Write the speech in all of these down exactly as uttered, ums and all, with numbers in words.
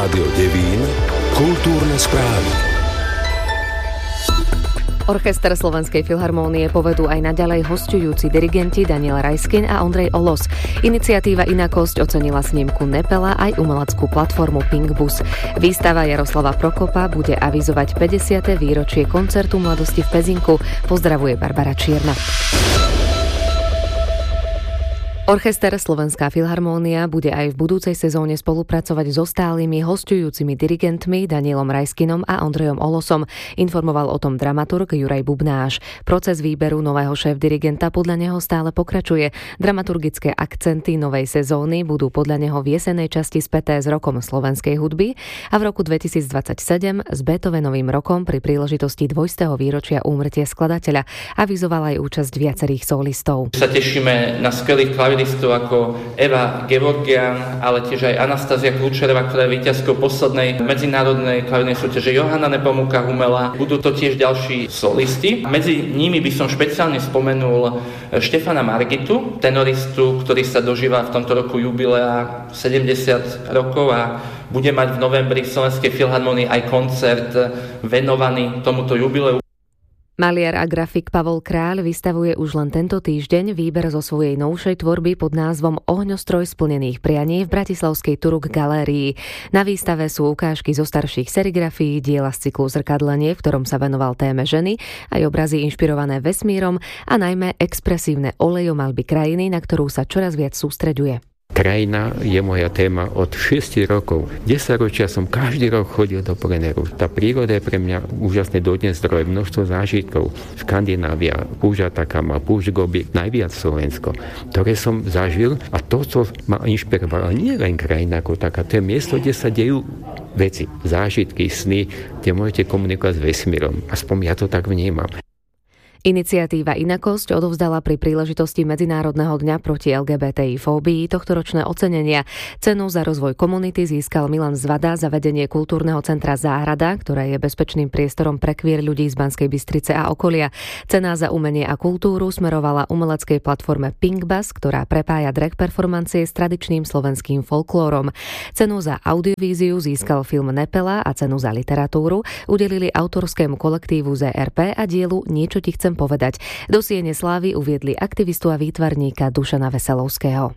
Rádio Devín, kultúrne správy. Orchester Slovenskej filharmónie povedú aj naďalej hosťujúci dirigenti Daniel Rajskin a Ondrej Olos. Iniciatíva Inakosť ocenila snímku Nepela aj umeleckú platformu Pink Bus. Výstava Jaroslava Prokopa bude avizovať päťdesiate výročie koncertu Mladosti v Pezinku. Pozdravuje Barbara Čierna. Orchester Slovenská filharmónia bude aj v budúcej sezóne spolupracovať so stálymi hosťujúcimi dirigentmi Danielom Rajskinom a Ondrejom Olosom, informoval o tom dramaturg Juraj Bubnáš. Proces výberu nového šéf-dirigenta podľa neho stále pokračuje. Dramaturgické akcenty novej sezóny budú podľa neho v jesenej časti späté s rokom slovenskej hudby a v roku dvetisícdvadsaťsedem s Beethovenovým rokom pri príležitosti dvojstého výročia úmrtia skladateľa. Avizovala aj účasť viacerých solistov. Sa tešíme na skvelých klaviristov ako Eva Gevorgian, ale tiež aj Anastázia Kľúčerová, ktorá je víťazkou poslednej medzinárodnej klavirnej súťaže Johanna Nepomukka Humela. Budú to tiež ďalší solisti. Medzi nimi by som špeciálne spomenul Štefana Margitu, tenoristu, ktorý sa dožíva v tomto roku jubilea sedemdesiat rokov a bude mať v novembri v Slovenskej filharmonii aj koncert venovaný tomuto jubileu. Maliar a grafik Pavol Kráľ vystavuje už len tento týždeň výber zo svojej novšej tvorby pod názvom Ohňostroj splnených prianí v bratislavskej Turuk galérii. Na výstave sú ukážky zo starších serigrafií, diela z cyklu Zrkadlenie, v ktorom sa venoval téme ženy, aj obrazy inšpirované vesmírom a najmä expresívne olejomalby krajiny, na ktorú sa čoraz viac sústreďuje. Krajina je moja téma od šiestich rokov. desaťročia som každý rok chodil do plenéru. Tá príroda je pre mňa úžasný dodnes zdroj, množstvo zážitkov. Škandinávia, púšť Atakama, púšť Gobi, najviac Slovensko, ktoré som zažil a to, co ma inšpirovalo, nie len krajina ako taká, to je miesto, kde sa dejú veci, zážitky, sny, kde môžete komunikovať s vesmírom. Aspoň ja to tak vnímam. Iniciatíva Inakosť odovzdala pri príležitosti Medzinárodného dňa proti el gé bé té í fóbii tohtoročné ocenenia. Cenu za rozvoj komunity získal Milan Zvada za vedenie kultúrneho centra Záhrada, ktoré je bezpečným priestorom pre queer ľudí z Banskej Bystrice a okolia. Cena za umenie a kultúru smerovala umeleckej platforme Pink Bus, ktorá prepája drag performancie s tradičným slovenským folklórom. Cenu za audiovíziu získal film Nepela a cenu za literatúru udelili autorskému kolektívu zet er pé a dielu Niečo ti chcem povedať. Do siene slávy uviedli aktivistu a výtvarníka Dušana Veselovského.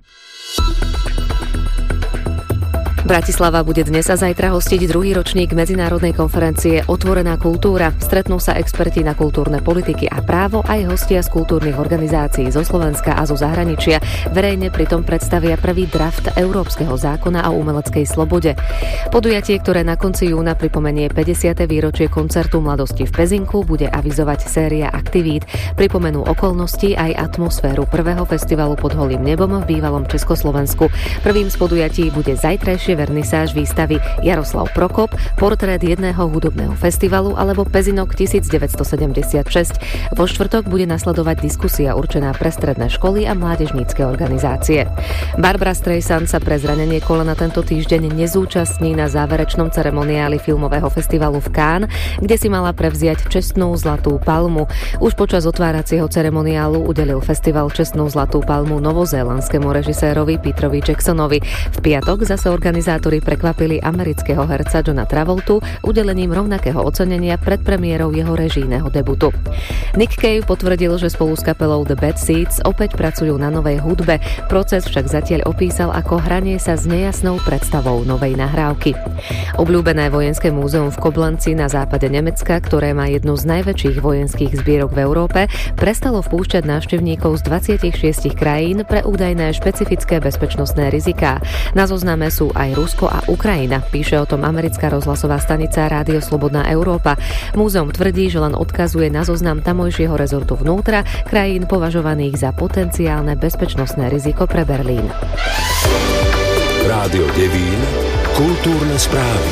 Bratislava bude dnes a zajtra hostiť druhý ročník medzinárodnej konferencie Otvorená kultúra. Stretnú sa experti na kultúrne politiky a právo aj hostia z kultúrnych organizácií zo Slovenska a zo zahraničia. Verejne pritom predstavia prvý draft Európskeho zákona o umeleckej slobode. Podujatie, ktoré na konci júna pripomenie päťdesiate výročie koncertu Mladosti v Pezinku, bude avizovať séria aktivít. Pripomenú okolnosti aj atmosféru prvého festivalu Pod holým nebom v bývalom Československu. Prvým z podujatí bude zajtrajšie vernisáž výstavy Jaroslav Prokop, portrét jedného hudobného festivalu alebo Pezinok devätnásťstosedemdesiatšesť. Vo štvrtok bude nasledovať diskusia určená pre stredné školy a mládežnícke organizácie. Barbara Streisand sa pre zranenie kolena tento týždeň nezúčastní na záverečnom ceremoniáli filmového festivalu v Cannes, kde si mala prevziať čestnú zlatú palmu. Už počas otváracieho ceremoniálu udelil festival čestnú zlatú palmu novozélandskému režisérovi Petrovi Jacksonovi. V piatok zase organizátor Organizátori prekvapili amerického herca Johna Travoltu udelením rovnakého ocenenia pred premiérou jeho režijného debutu. Nick Cave potvrdil, že spolu s kapelou The Bad Seeds opäť pracujú na novej hudbe. Proces však zatiaľ opísal ako hranie sa s nejasnou predstavou novej nahrávky. Obľúbené vojenské múzeum v Koblenci na západe Nemecka, ktoré má jednu z najväčších vojenských zbierok v Európe, prestalo vpúšťať návštevníkov z dvadsaťšesť krajín pre údajné špecifické bezpečnostné riziká. Na zozname sú aj Rusko a Ukrajina, píše o tom americká rozhlasová stanica Rádio Slobodná Európa. Múzeum tvrdí, že len odkazuje na zoznam tamojšieho rezortu vnútra krajín považovaných za potenciálne bezpečnostné riziko pre Berlín. Rádio Devín, kultúrne správy.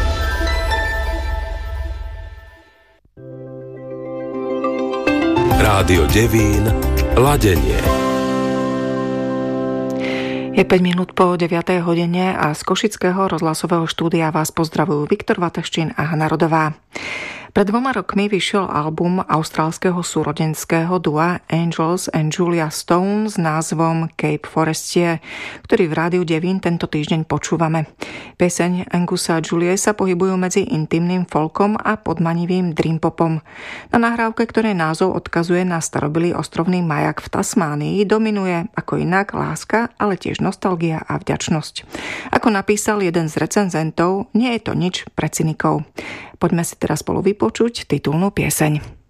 Rádio Devín, ladenie. Je päť minút po deviatej hodine a z košického rozhlasového štúdia vás pozdravujú Viktor Vateščín a Hana Rodová. Pred dvoma rokmi vyšiel album austrálskeho súrodenského dua Angels and Julia Stone s názvom Cape Forestier, ktorý v Rádiu Devín tento týždeň počúvame. Pieseň Angusa a Julie sa pohybujú medzi intimným folkom a podmanivým dreampopom. Na nahrávke, ktorej názov odkazuje na starobilý ostrovný majak v Tasmánii, dominuje ako inak láska, ale tiež nostalgia a vďačnosť. Ako napísal jeden z recenzentov, nie je to nič pre cynikov. Poďme si teraz spolu vypočuť titulnú pieseň.